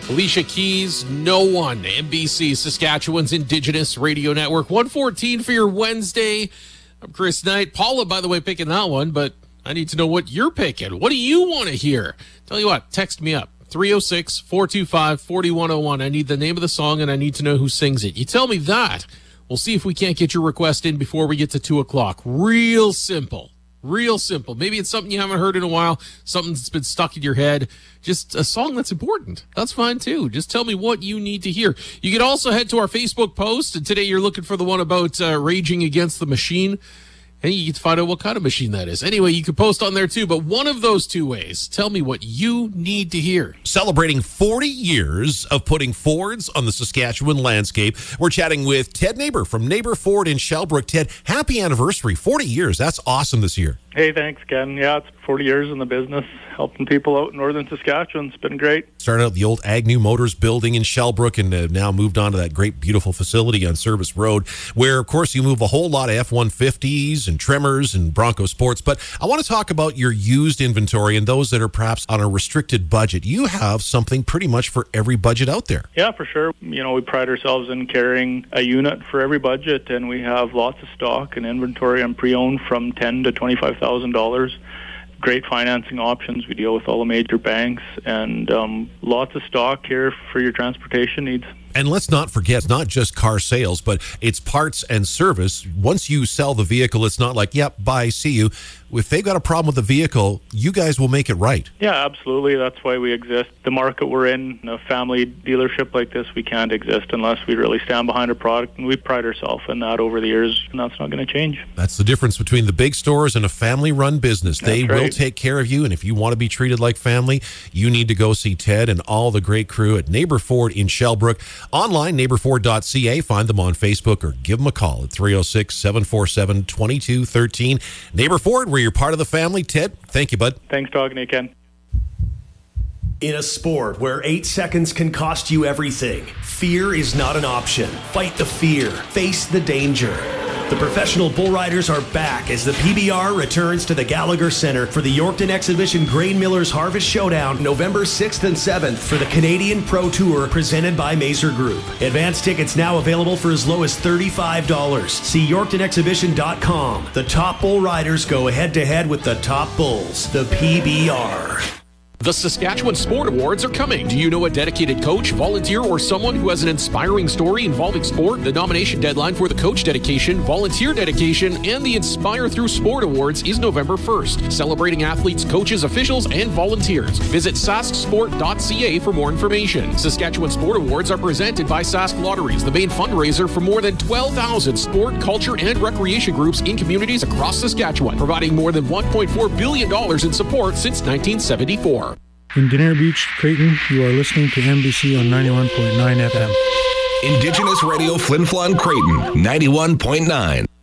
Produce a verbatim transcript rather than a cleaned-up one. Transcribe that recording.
Alicia Keys, No One, N B C, Saskatchewan's Indigenous Radio Network. one fourteen for your Wednesday. I'm Chris Knight. Paula, by the way, picking that one, but I need to know what you're picking. What do you want to hear? Tell you what, text me up. three oh six, four two five, four one oh one. I need the name of the song, and I need to know who sings it. You tell me that. We'll see if we can't get your request in before we get to two o'clock. Real simple. Real simple. Maybe it's something you haven't heard in a while, something that's been stuck in your head, just a song that's important. That's fine, too. Just tell me what you need to hear. You can also head to our Facebook post, and today you're looking for the one about uh, Raging Against the Machine. And you can find out what kind of machine that is. Anyway, you can post on there, too. But one of those two ways, tell me what you need to hear. Celebrating forty years of putting Fords on the Saskatchewan landscape. We're chatting with Ted Neighbor from Neighbor Ford in Shellbrook. Ted, happy anniversary. forty years. That's awesome this year. Hey, thanks, Ken. Yeah, it's forty years in the business, helping people out in northern Saskatchewan. It's been great. Started out the old Agnew Motors building in Shellbrook and uh, now moved on to that great, beautiful facility on Service Road, where, of course, you move a whole lot of F one fifties and Tremors and Bronco Sports. But I want to talk about your used inventory and those that are perhaps on a restricted budget. You have something pretty much for every budget out there. Yeah, for sure. You know, we pride ourselves in carrying a unit for every budget, and we have lots of stock and inventory on pre-owned from ten thousand dollars to twenty-five thousand dollars. Great financing options. We deal with all the major banks, and um, lots of stock here for your transportation needs. And let's not forget, it's not just car sales, but it's parts and service. Once you sell the vehicle, it's not like, yep, bye, see you. If they've got a problem with the vehicle, you guys will make it right. Yeah, absolutely. That's why we exist. The market we're in, a family dealership like this, we can't exist unless we really stand behind a product. And we pride ourselves in that over the years, and that's not going to change. That's the difference between the big stores and a family-run business. That's they right. will take care of you, and if you want to be treated like family, you need to go see Ted and all the great crew at Neighbor Ford in Shellbrook. Online, neighbor ford dot c a. Find them on Facebook or give them a call at three oh six, seven four seven, two two one three. Neighbor Ford, where you're part of the family. Ted, thank you, bud. Thanks, talking to you, Ken. In a sport where eight seconds can cost you everything, fear is not an option. Fight the fear. Face the danger. The professional bull riders are back as the P B R returns to the Gallagher Center for the Yorkton Exhibition Grain Millers Harvest Showdown November sixth and seventh for the Canadian Pro Tour presented by Mazer Group. Advance tickets now available for as low as thirty-five dollars. See yorkton exhibition dot com. The top bull riders go head-to-head with the top bulls, the P B R. The Saskatchewan Sport Awards are coming. Do you know a dedicated coach, volunteer, or someone who has an inspiring story involving sport? The nomination deadline for the Coach Dedication, Volunteer Dedication, and the Inspire Through Sport Awards is November first, celebrating athletes, coaches, officials, and volunteers. Visit sask sport dot c a for more information. Saskatchewan Sport Awards are presented by Sask Lotteries, the main fundraiser for more than twelve thousand sport, culture, and recreation groups in communities across Saskatchewan, providing more than one point four billion dollars in support since nineteen seventy-four. In Diner Beach, Creighton, you are listening to N B C on ninety-one point nine F M. Indigenous Radio Flin Flon Creighton, ninety-one point nine.